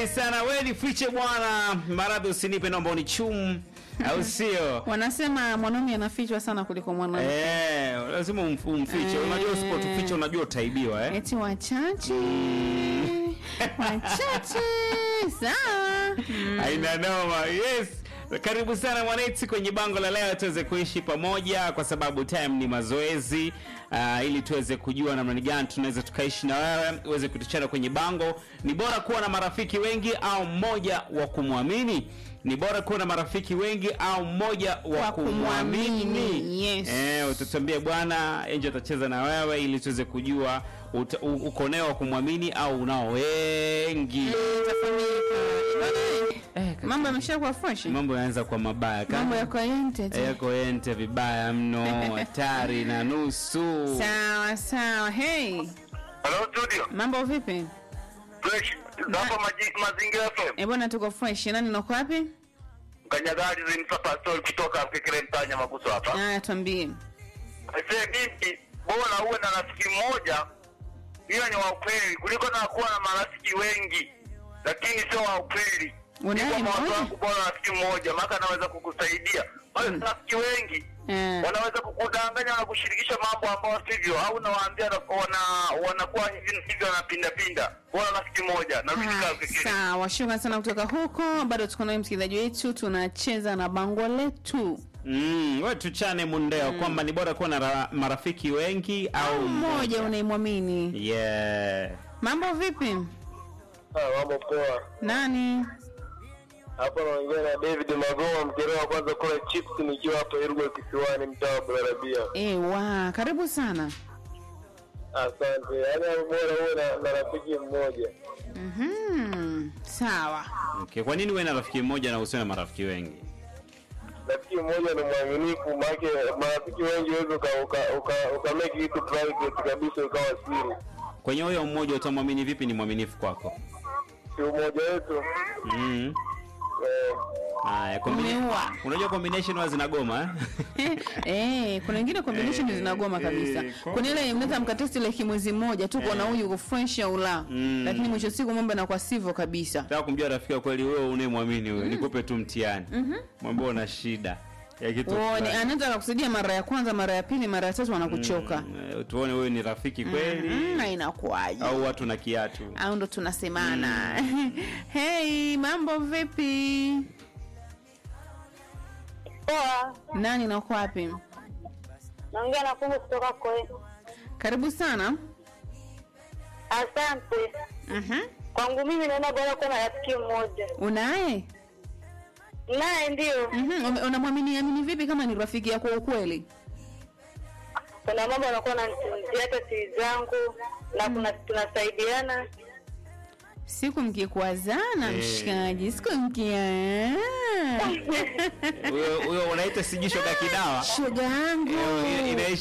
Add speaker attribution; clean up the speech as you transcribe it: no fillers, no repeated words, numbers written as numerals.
Speaker 1: Kali sana wewe ni fiche bwana, maradhi usinipe naomba unichumu. Au sio?
Speaker 2: Wanasema mwanaume anafichwa sana kuliko mwanamke.
Speaker 1: Lazima umfiche. Unajua usipotuficha unajua utaibiwa
Speaker 2: Eti wachache. Wachache. Sawa.
Speaker 1: Haina noma. Yes. Karibu sana mwaneti kwenye bango la leo tuweze kuishi pamoja kwa sababu time ni mazoezi. Ili tuweze kujua namna gani tunaweza tukaishi na wewe uweze kutuchana kwenye bango. Ni bora kuwa na marafiki wengi au mmoja wa kumwamini? Ni bora kuwa na marafiki wengi au mmoja wa kumwamini?
Speaker 2: Yes.
Speaker 1: Utatuambia bwana, Angel atacheza na wewe ili tuweze kujua uko nao wa kumwamini au unao wengi.
Speaker 2: Mambo yameshakuwa fresh.
Speaker 1: Mambo yanaanza kwa mabaya.
Speaker 2: Mambo yako yente.
Speaker 1: Yako yente vibaya mno, hatari na nusu.
Speaker 2: Sawa. Hey.
Speaker 3: Hello studio.
Speaker 2: Mambo vipi?
Speaker 3: Fresh. Hapo mazingira FM.
Speaker 2: Bwana tuko fresh. Nani nako wapi?
Speaker 3: Kanyagari zimsapa story kutoka Mkekere Mtanya Maguso hapa.
Speaker 2: Haya tuambie.
Speaker 3: Sasa mimi bora uwe na rafiki mmoja hiyo ni wa ukweli kuliko na kuwa na marafiki wengi lakini sio wa ukweli.
Speaker 2: Unaye mmoja?
Speaker 3: Bora rafiki mmoja maana anaweza kukusaidia. Wale rafiki wengi wanaweza kukudanganya na kushirikisha mambo ambayo sivyo au nawaambia wanakuwa hivyo wanapinda. Bora rafiki mmoja na rafiki.
Speaker 2: Sawa, shukrani sana kutoka huko. Bado tuko na msikilizaji wetu tunacheza na bango letu.
Speaker 1: Wewe tuchane mundeo kwamba ni bora kuwa na marafiki wengi au
Speaker 2: mmoja unayemwamini.
Speaker 1: Yeah.
Speaker 2: Mambo vipi?
Speaker 3: Mambo poa.
Speaker 2: Nani?
Speaker 3: Hapa naongea na David Magoma mkerewa kwanza kula chips nikiwa hapa Irgo Kisiwani mtaa wa Barabia.
Speaker 2: Karibu sana.
Speaker 3: Asante. Yaani bora uwe na rafiki mmoja.
Speaker 2: Sawa.
Speaker 1: Okay, kwa nini uwe na rafiki mmoja na usiwe na marafiki wengi?
Speaker 3: Rafiki mmoja ni mwaminifu, maana marafiki wengi wewe uka make kitu private kabisa ikawa siri.
Speaker 1: Kwenye huyo mmoja utamwamini vipi ni mwaminifu kwako?
Speaker 3: Si mmoja wetu.
Speaker 1: Unajua combination wa zinagoma
Speaker 2: kuna wengine combination zinagoma kabisa. Kuna ile mnaweza mkatesti like mwezi mmoja tu kwa na huyu uko fresh au la. Lakini mwisho siku mambo yanakuwa sivyo kabisa.
Speaker 1: Nataka kumjua rafiki kweli wewe unayemwamini wewe. Nikupe tu mtihani. Mwambie una shida ya kitu.
Speaker 2: Anaanza kukusaidia mara ya kwanza, mara ya pili, mara ya tatu anakuchoka.
Speaker 1: Tuone wewe ni rafiki kweli.
Speaker 2: Na inakuaje?
Speaker 1: Au watu na kiatu.
Speaker 2: Au ndo tunasemana. Hey, mambo vipi?
Speaker 4: Poa.
Speaker 2: Nani na uko wapi?
Speaker 4: Naongea na Kungu kutoka Koe.
Speaker 2: Karibu sana.
Speaker 4: Asante. Kwangu mimi naona bora kuwa na rafiki mmoja.
Speaker 2: Unaye?
Speaker 4: Naye ndio.
Speaker 2: Unamwamini vipi kama ni rafiki yako ukweli?
Speaker 4: Kuna mambo anakuwa ananitunzia hata siri zangu na tunasaidiana.
Speaker 2: Siku mkikwazana mshikaji, siku mkia.
Speaker 1: Huyo unaita sijisho kwa kidawa.
Speaker 2: Shoga yangu.